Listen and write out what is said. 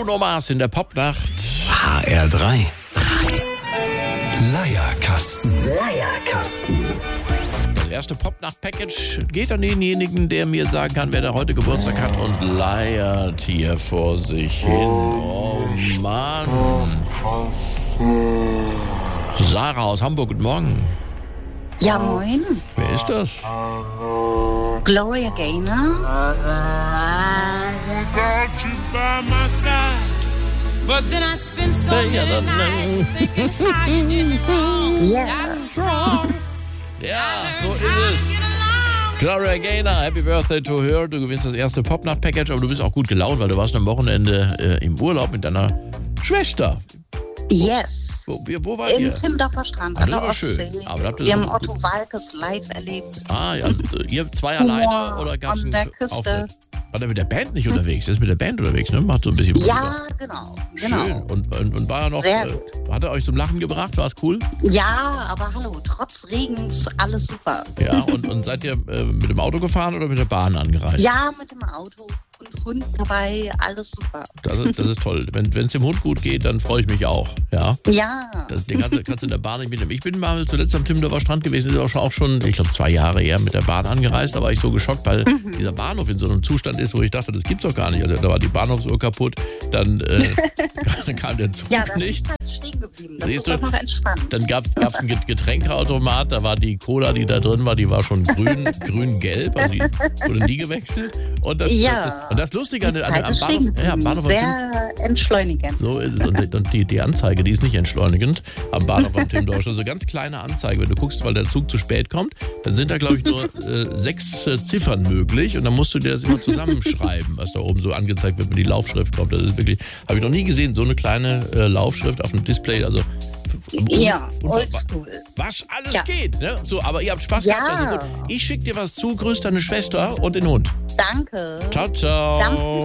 Bruno Mars in der Popnacht. HR3. Leierkasten. Das erste Popnacht-Package geht an denjenigen, der mir sagen kann, wer da heute Geburtstag hat und leiert hier vor sich hin. Oh Mann. Sarah aus Hamburg, guten Morgen. Ja, moin. Wer ist das? Gloria Gaynor. But then I spent so many nights thinking how you did it wrong. Yeah. That's wrong. Ja, so ist es. Gloria Gaynor, Happy Birthday to her. Du gewinnst das erste Popnacht-Package, aber du bist auch gut gelaunt, weil du warst am Wochenende im Urlaub mit deiner Schwester. Yes. Wo wart Im ihr? Timmendorfer Strand Ah, an das der war schön. Ostsee. Aber habt ihr Wir so- haben Otto Walkes live erlebt. Ah, ja, also ihr zwei Humor alleine oder gab's an einen der Küste. Auftritt? War der mit der Band nicht unterwegs? Der ist mit der Band unterwegs, ne? Macht so ein bisschen Musik. Ja, genau. Schön. Und war er noch, Sehr hat er euch zum Lachen gebracht? War es cool? Ja, aber hallo, trotz Regens alles super. Ja, und seid ihr mit dem Auto gefahren oder mit der Bahn angereist? Ja, mit dem Auto und Hund dabei, alles super. Das ist toll. Wenn es dem Hund gut geht, dann freue ich mich auch. Ja. Ja. Den kannst du in der Bahn nicht mitnehmen. Ich bin mal zuletzt am Timmendorfer Strand gewesen, das ist auch schon, ich glaube, 2 Jahre her mit der Bahn angereist. Da war ich so geschockt, weil dieser Bahnhof in so einem Zustand ist, wo ich dachte, das gibt's doch gar nicht. Also da war die Bahnhofsuhr kaputt, dann kam der Zug Ja, das nicht. ist halt stehen geblieben. Das Siehst ist du? doch noch entspannt. Dann gab's einen Getränkeautomat, da war die Cola, die da drin war, die war schon grün-gelb, also die wurde nie gewechselt. Und das Lustige Die am Zeit ist stehen geblieben. Bahnhof Sehr entschleunigend. so ist es. Und die Anzeige, die ist nicht entschleunigend am Bahnhof am Timmendorfer. Also ganz kleine Anzeige. Wenn du guckst, weil der Zug zu spät kommt, dann sind da, glaube ich, nur 6 Ziffern möglich. Und dann musst du dir das immer zusammenschreiben, was da oben so angezeigt wird, wenn die Laufschrift kommt. Das ist wirklich, habe ich noch nie gesehen, so eine kleine Laufschrift auf dem Display. Also Ja, oldschool. was alles Ja. geht. Ne? So, aber ihr habt Spaß Ja. gehabt. Also gut. Ich schicke dir was zu, grüß deine Schwester und den Hund. Danke. Ciao, ciao. Ganz liebe